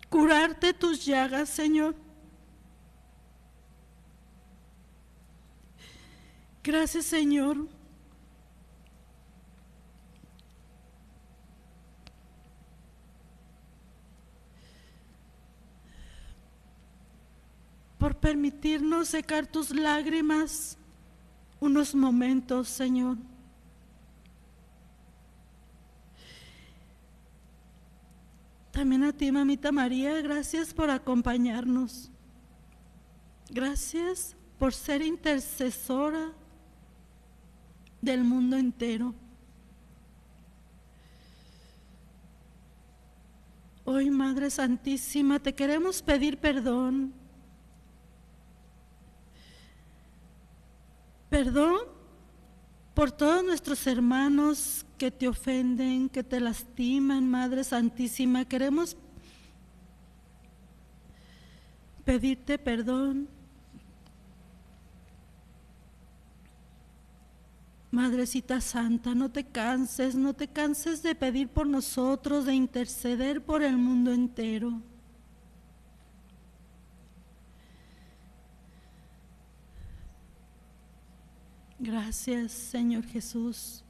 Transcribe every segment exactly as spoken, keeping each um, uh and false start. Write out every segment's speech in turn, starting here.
curarte tus llagas, Señor. Gracias, Señor, por permitirnos secar tus lágrimas unos momentos, Señor. También a ti, Mamita María, gracias por acompañarnos. Gracias por ser intercesora del mundo entero. Hoy, Madre Santísima, te queremos pedir perdón. Perdón por todos nuestros hermanos que te ofenden, que te lastiman, Madre Santísima. Queremos pedirte perdón. Madrecita Santa, no te canses, no te canses de pedir por nosotros, de interceder por el mundo entero. Gracias, Señor Jesús.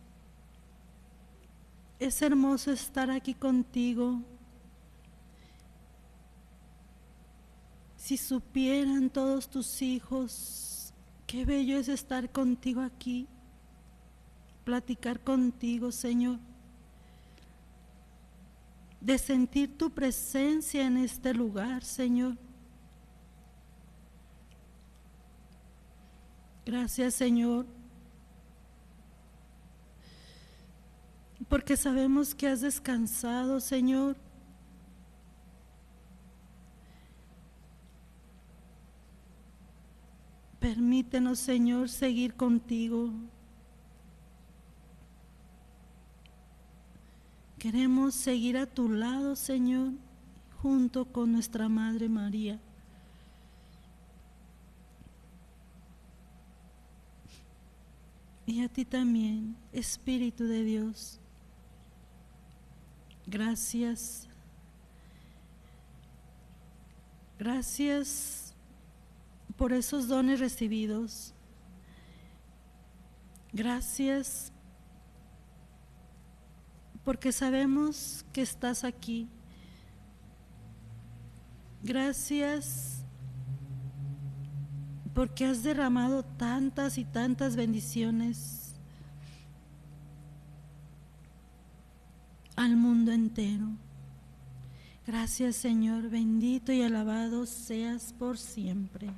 Es hermoso estar aquí contigo. Si supieran todos tus hijos, qué bello es estar contigo aquí, platicar contigo, Señor, de sentir tu presencia en este lugar, Señor. Gracias, Señor, porque sabemos que has descansado, Señor. Permítenos, Señor, seguir contigo. Queremos seguir a tu lado, Señor, junto con nuestra Madre María. Y a ti también, Espíritu de Dios. Gracias. Gracias por esos dones recibidos. Gracias porque sabemos que estás aquí. Gracias porque has derramado tantas y tantas bendiciones al mundo entero. Gracias, Señor, bendito y alabado seas por siempre.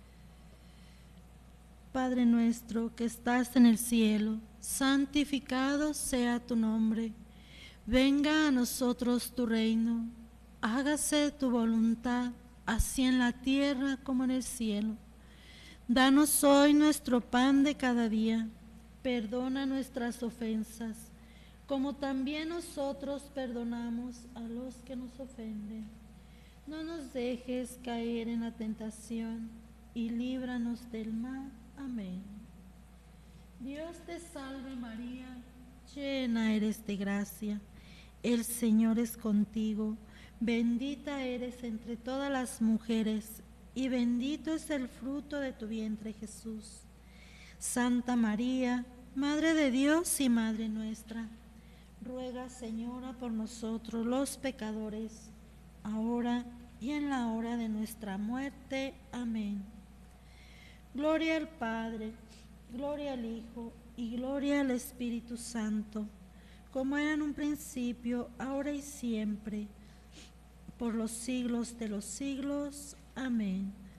Padre nuestro que estás en el cielo, santificado sea tu nombre. Venga a nosotros tu reino, hágase tu voluntad, así en la tierra como en el cielo. Danos hoy nuestro pan de cada día, perdona nuestras ofensas, como también nosotros perdonamos a los que nos ofenden. No nos dejes caer en la tentación y líbranos del mal. Amén. Dios te salve María, llena eres de gracia, el Señor es contigo, bendita eres entre todas las mujeres, y bendito es el fruto de tu vientre, Jesús. Santa María, Madre de Dios y Madre nuestra, ruega, Señora, por nosotros los pecadores, ahora y en la hora de nuestra muerte. Amén. Gloria al Padre, gloria al Hijo y gloria al Espíritu Santo, como era en un principio, ahora y siempre, por los siglos de los siglos. Amén.